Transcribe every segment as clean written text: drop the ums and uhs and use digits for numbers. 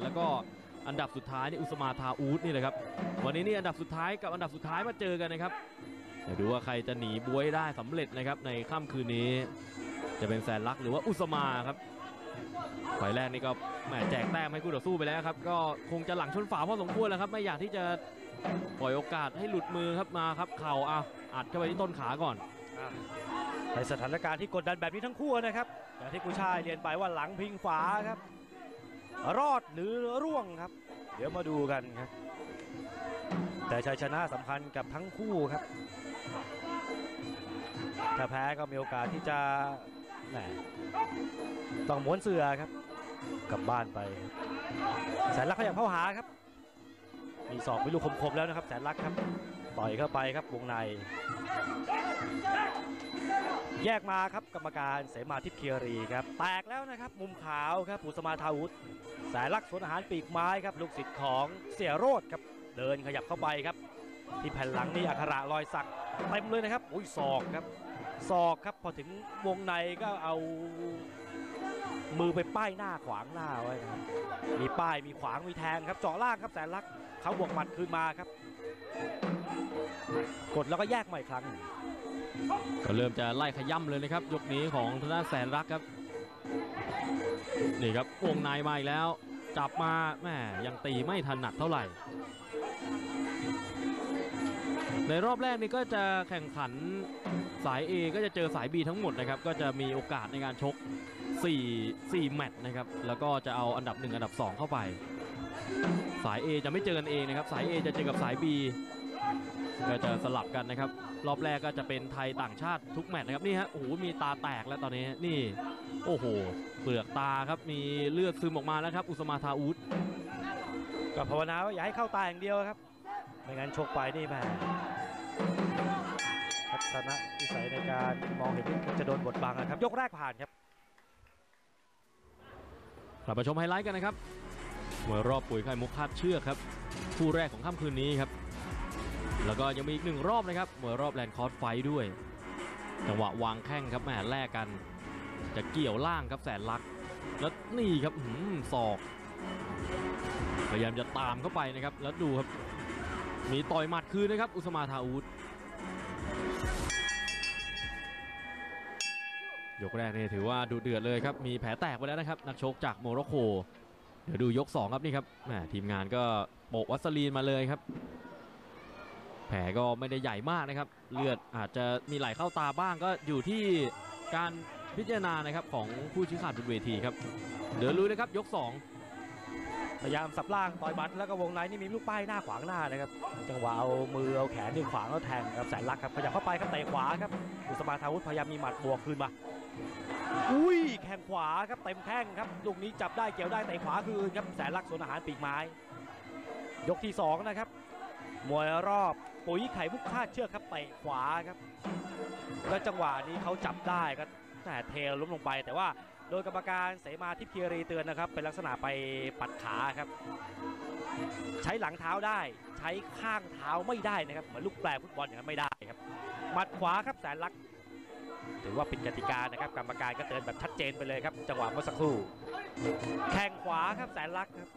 แล้วก็อันดับสุดท้ายนี่อุสมาทาอูดนี่เลยครับวันนี้นี่อันดับสุดท้ายกับอันดับสุดท้ายมาเจอกันนะครับเดี๋ยวดูว่าใครจะหนีบวยได้สำเร็จนะครับในค่ำคืนนี้จะเป็นแสนลักษณ์หรือว่าอุสมาครับไฟแรกนี่ก็แหมแจกแต้มให้คู่ต่อสู้ไปแล้วครับก็คงจะหลังชนฝาพอสมควรแล้วครับไม่อยากที่จะปล่อยโอกาสให้หลุดมือครับมาครับเข่าอัดเข้าไปที่ต้นขาก่อนในสถานการณ์ที่กดดันแบบนี้ทั้งคู่นะครับอย่างที่กูชายเรียนไปว่าหลังพิงฝาครับรอดหรือร่วงครับเดี๋ยวมาดูกันครับแต่ชัยชนะสำคัญกับทั้งคู่ครับถ้าแพ้ก็มีโอกาสที่จะต้องม้วนเสือครับกลับบ้านไปแสนลักษณ์ขยับเข้าหาครับมีศอกมีลูกคมๆแล้วนะครับแสนลักษณ์ครับต่อยเข้าไปครับวงในแยกมาครับกรรมการเสมาทิพย์เคียรีครับแตกแล้วนะครับมุมขาวครับอุสมาทาวุธแสนลักษณ์สวนอาหารปีกไม้ครับลูกศิษย์ของเสี่ยโรจน์ครับเดินขยับเข้าไปครับที่แผ่นหลังนี่อักขระรอยสักเต็มเลยนะครับอุ้ยศอกครับศอกครับพอถึงวงในก็เอามือไปป้ายหน้าขวางหน้าไว้ครับมีป้ายมีขวางมีแทงครับเจาะล่างครับแสนลักษณ์เขาบวกหมัดคืนมาครับกดแล้วก็แยกใหม่ครั้งก็เริ่มจะไล่ขย่ำเลยนะครับยกนี้ของทางด้านแสนลักษณ์ครับนี่ครับวงในมาอีกแล้วจับมาแม่ยังตีไม่ถนัดเท่าไหร่ในรอบแรกนี้ก็จะแข่งขันสาย A ก็จะเจอสาย B ทั้งหมดนะครับก็จะมีโอกาสในการชก4แมตช์นะครับแล้วก็จะเอาอันดับ1อันดับ2เข้าไปสาย A จะไม่เจอกันเองนะครับสาย A จะเจอกับสาย B ก็จะสลับกันนะครับรอบแรกก็จะเป็นไทยต่างชาติทุกแมตช์นะครับนี่ฮะโอ้โหมีตาแตกแล้วตอนนี้นี่โอ้โหเปลือกตาครับมีเลือดซึมออกมาแล้วครับอุสมาทาอูดก็ภาวนาว่าอย่าให้เข้าตาอย่างเดียวครับไม่งั้นชกไปนี่แม่ทัศนวิสัยในการมองเห็นจะโดนบดบังนะครับยกแรกผ่านครับกลับมาชมไฮไลท์กันนะครับมวยรอบปุ๋ยไข่มุกคาดเชือกครับคู่แรกของค่ำคืนนี้ครับแล้วก็ยังมีอีก1รอบนะครับมวยรอบแลนด์คอร์สไฟด้วยจังหวะวางแข้งครับแหมแลกกันจะเกี่ยวล่างครับแสนลักษณ์แล้วนี่ครับศอกพยายามจะตามเข้าไปนะครับแล้วดูครับมีต่อยหมัดคืนนะครับอุสมาทาอูดยกแรกนี่ถือว่าดุเดือดเลยครับมีแผลแตกไปแล้วนะครับนักชกจากโมร็อกโกเดี๋ยวดูยก2ครับนี่ครับแหมทีมงานก็โปะวัสลีนมาเลยครับแผลก็ไม่ได้ใหญ่มากนะครับเลือดอาจจะมีไหลเข้าตาบ้างก็อยู่ที่การพิจารณานะครับของผู้ชี้ขาดบนเวทีครับเดี๋ยวลุยเลยครับยก2 พยายามสับล่างต่อยบัดแล้วก็วงในนี่มีลูกป้ายหน้าขวางหน้านะครับจังหวะเอามือเอาแขนนี่ขวางแล้วแทงครับแสนลักษณ์ครับขยับเข้าไปครับเตะขวาครับอุสมาทาวุธพยายามมีหมัดบวกคืนมาอุ้ยแข้งขวาครับเต็มแข้งครับลูกนี้จับได้เกี่ยวได้เตะขวาคืนครับแสนลักษณ์สวนอาหารปีกไม้ยกที่2นะครับมวยรอบปุ๋ยไข่มุกคาดเชือกครับเตะขวาครับแล้วจังหวะนี้เขาจับได้ก็แต่เทล้มลงไปแต่ว่าโดยกรรมการเสมาทิพย์เคียรีเตือนนะครับเป็นลักษณะไปปัดขาครับใช้หลังเท้าได้ใช้ข้างเท้าไม่ได้นะครับเหมือนลูกแปรฟุตบอลอย่างนั้นไม่ได้ครับหมัดขวาครับแสนลักษณ์ถือว่าเป็นกติกานะครับกรรมการก็เตือนแบบชัดเจนไปเลยครับจังหวะเมื่อสักครู่แข้งขวาครับแสนลักษณ์ครับ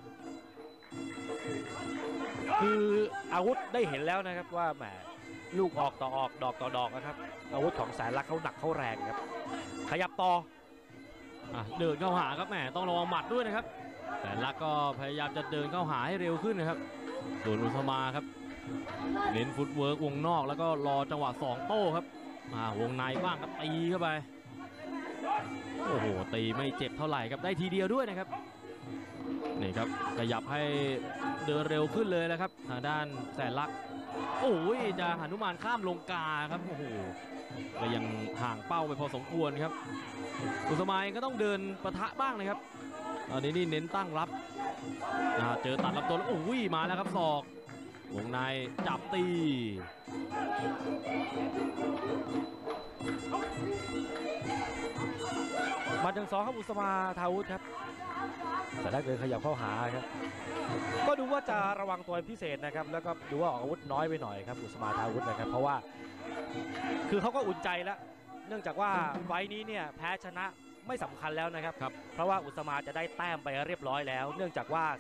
คืออาวุธได้เห็นแล้วนะครับว่าแหมลูกออกต่อออกดอกต่อดอกนะครับอาวุธของแสนลักษณ์เขาหนักเขาแรงครับขยับต่อเดินเข้าหาครับแหมต้องระวังหมัดด้วยนะครับแสนลักษณ์ก็พยายามจะเดินเข้าหาให้เร็วขึ้นนะครับส่วนอุสมาครับเน้นฟุตเวิร์กวงนอกแล้วก็รอจังหวะ2โต้ครับวงในบ้างครับตีเข้าไปโอ้โหตีไม่เจ็บเท่าไหร่ครับได้ทีเดียวด้วยนะครับนี่ครับขยับให้เดินเร็วขึ้นเลยนะครับทางด้านแสนลักษณ์โอ้ยจะหนุมานข้ามลงกาครับโอ้โหก็ยังห่างเป้าไปพอสมควรครับอุสมาเองก็ต้องเดินปะทะบ้างนะครับตอนนี้นี่เน้นตั้งรับเจอตัดลำตัวแล้วโอ้ยมาแล้วครับศอกวงในจับตีมาถึง2ครับอุสมาทาวุธครับแต่ถ้าเกิดขยับเข้าหาครับก็ดูว่าจะระวังตัวพิเศษนะครับแล้วก็ดูว่าออกอาวุธน้อยไปหน่อยครับอุสมาทาวุธนะครับเพราะว่าคือเขาก็อุ่นใจแล้วเนื่องจากว่าไฟนี้เนี่ยแพ้ชนะไม่สำคัญแล้วนะครับเพราะว่าอุสมาจะได้แต้มไปเรียบร้อยแล้วเนื่องจากว่า